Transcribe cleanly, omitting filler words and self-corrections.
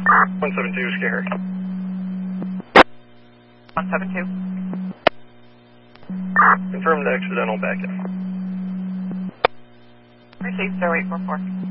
172, scare. 172. Confirm the accidental back in. Received, 0844.